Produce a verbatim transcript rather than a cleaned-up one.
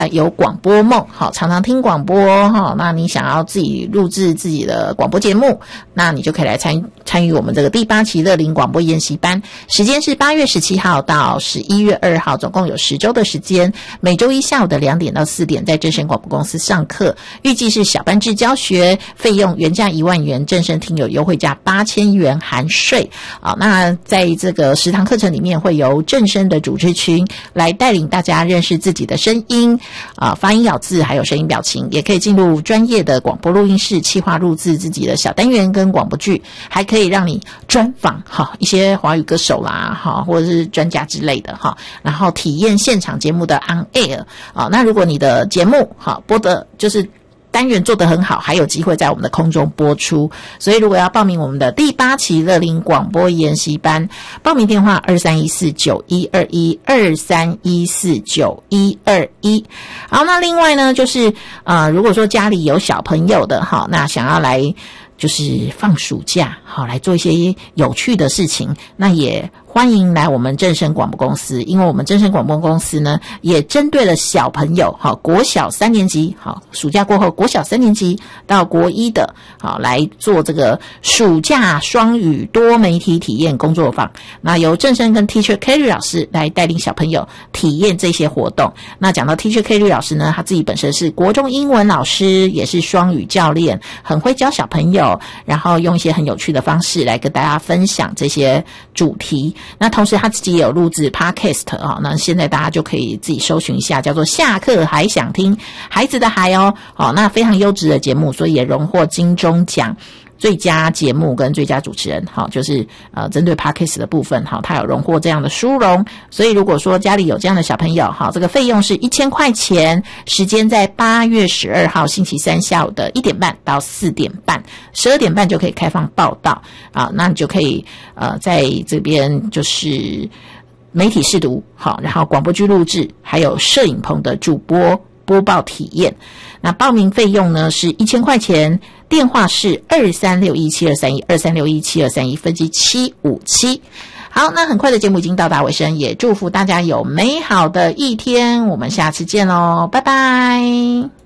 呃有广播梦，好，常常听广播哈，那你想要自己录制自己的广播节目，那你就可以来参参与我们这个第八期乐龄广播研习班，时间是八月十七号到十一月二号，总共有十周的时间，每周一下午的两点到四点在正声广播公司上课，预计是小班制教学，费用原价一万元，正声听友优惠价八千元含税啊。那在这个十堂课程里面，会由正声的主持群来带领大家认识自己的声音啊、发音咬字还有声音表情，也可以进入专业的广播录音室，企划录制自己的小单元跟广播剧，还可以让你专访哈一些华语歌手啦哈，或者是专家之类的哈，然后体验现场节目的 on air 啊。那如果你的节目哈播的就是单元做得很好，还有机会在我们的空中播出。所以如果要报名我们的第八期乐龄广播研习班，报名电话二三一四九一二一 二三一四九一二一。好，那另外呢就是呃如果说家里有小朋友的哈，那想要来就是放暑假好来做一些有趣的事情，那也欢迎来我们正声广播公司，因为我们正声广播公司呢也针对了小朋友好国小三年级好暑假过后国小三年级到国一的好来做这个暑假双语多媒体体验工作坊，那由正声跟 Teacher Kerry 老师来带领小朋友体验这些活动。那讲到 Teacher Kerry 老师呢，他自己本身是国中英文老师，也是双语教练，很会教小朋友，然后用一些很有趣的方式来跟大家分享这些主题。那同时他自己也有录制 podcast 啊、哦，那现在大家就可以自己搜寻一下，叫做下课还想听孩子的孩哦，哦，那非常优质的节目，所以也荣获金钟奖最佳节目跟最佳主持人，好，就是呃针对 podcast 的部分，好，他有荣获这样的殊荣。所以如果说家里有这样的小朋友，好，这个费用是一千块钱，时间在八月十二号星期三下午的一点半到四点半，十二点半就可以开放报到啊，那你就可以呃在这边就是媒体试读，好，然后广播剧录制，还有摄影棚的主播播报体验。那报名费用呢是一千块钱，电话是二三六一七二三一 二三六一七二三一分机七五七。好，那很快的节目已经到达尾声，也祝福大家有美好的一天，我们下次见咯，拜拜。